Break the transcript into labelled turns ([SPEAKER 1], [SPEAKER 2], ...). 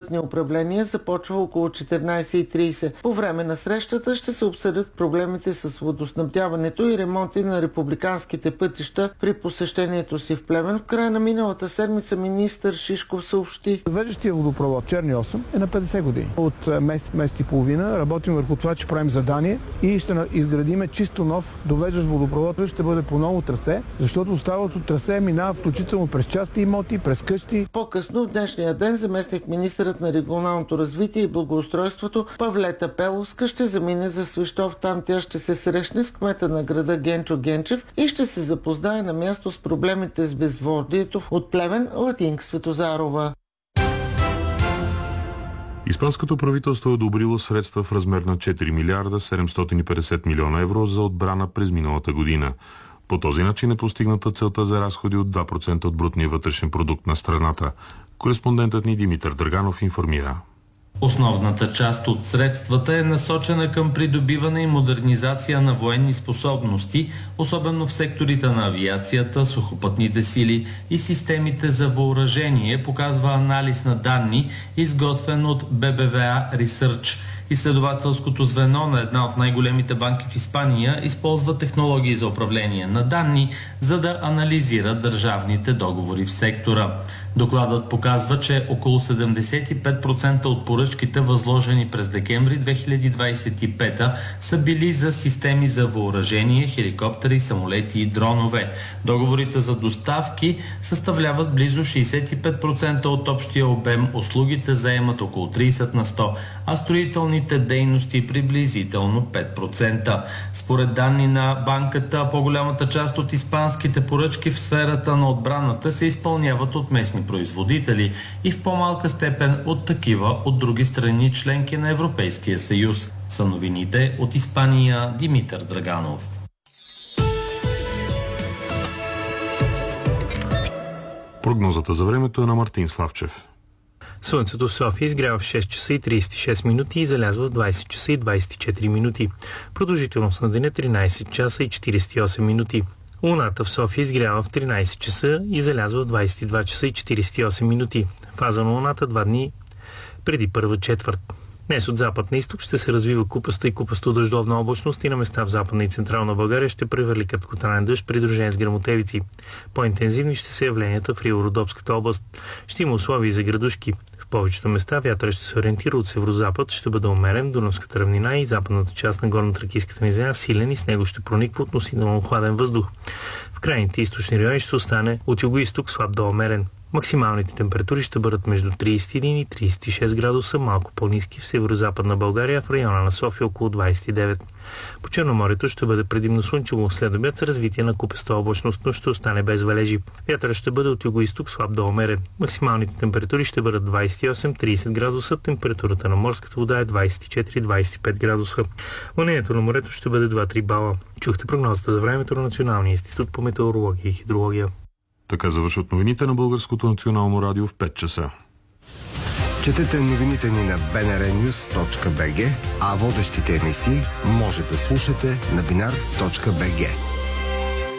[SPEAKER 1] пътни управления започва около 14:30. По време на срещата ще се обсъдят проблемите с водоснабдяването и ремонти на републиканските пътища. При посещението си в Плевен в края на миналата седмица министър Шишков съобщи:
[SPEAKER 2] Довеждащия водопровод Черни 8 е на 50 години. От месец и половина работим върху това, че правим задание и ще изградиме чисто нов довеждащ водопровод. Ще бъде по ново трасе, защото останалото трасе минава включително през части имоти, през къщи.
[SPEAKER 1] По-късно в днешния ден заместник министърът на регионалното развитие и благоустройството Павлета Пеловска ще замине за Свищов. Там тя ще се срещне с кмета на града Генчо Генчев и ще се запознае на място с проблемите с безводието от Плевен. Латинка Светозарова.
[SPEAKER 3] Испанското правителство е одобрило средства в размер на 4 милиарда 750 милиона евро за отбрана през миналата година. По този начин е постигната целта за разходи от 2% от брутния вътрешен продукт на страната. Кореспондентът ни Димитър Драганов информира.
[SPEAKER 4] Основната част от средствата е насочена към придобиване и модернизация на военни способности, особено в секторите на авиацията, сухопътните сили и системите за въоръжение, показва анализ на данни, изготвен от BBVA Research. Изследователското звено на една от най-големите банки в Испания използва технологии за управление на данни, за да анализира държавните договори в сектора. Докладът показва, че около 75% от поръчките, възложени през декември 2025, са били за системи за въоръжение, хеликоптери, самолети и дронове. Договорите за доставки съставляват близо 65% от общия обем, услугите заемат около 30%, а строителните дейности приблизително 5%. Според данни на банката, по-голямата част от испанските поръчки в сферата на отбраната се изпълняват от местни производители и в по-малка степен от такива от други страни, членки на Европейския съюз. Са новините от Испания. Димитър Драганов.
[SPEAKER 3] Прогнозата за времето е на Мартин Славчев.
[SPEAKER 5] Слънцето в София изгрява в 6 часа и 36 минути и залязва в 20 часа и 24 минути. Продължителност на деня 13 часа и 48 минути. Луната в София изгрява в 13 часа и залязва в 22 часа и 48 минути. Фаза на Луната 2 дни преди първа четвърт. Днес от запад на изток ще се развива купаста и купасто-дъждовна облачност и на места в Западна и Централна България ще превали краткотраен дъжд, придружен с гръмотевици. По-интензивни ще са явленията в Риволодопската област. Ще има условия за градушки. В повечето места вятърът ще се ориентира от северозапад, ще бъде умерен, Дунавската равнина и западната част на горно-тракийската низина силен и с него ще прониква относително хладен въздух. В крайните източни райони ще остане от юго-изток слаб до умерен. Максималните температури ще бъдат между 31 и 36 градуса, малко по-ниски в северо-западна България, в района на София около 29. По Черноморието ще бъде предимно слънчево, след обяд с развитие на купеста облачност, но ще остане без валежи. Вятърът ще бъде от юго-изток слаб до умерен. Максималните температури ще бъдат 28-30 градуса, температурата на морската вода е 24-25 градуса. Вълнението на морето ще бъде 2-3 бала. Чухте прогнозата за времето на Националния институт по метеорология и хидрология.
[SPEAKER 3] Така завършват новините на Българското национално радио в 5 часа.
[SPEAKER 6] Четете новините ни на bnrnews.bg, а водещите емисии може да слушате на binar.bg.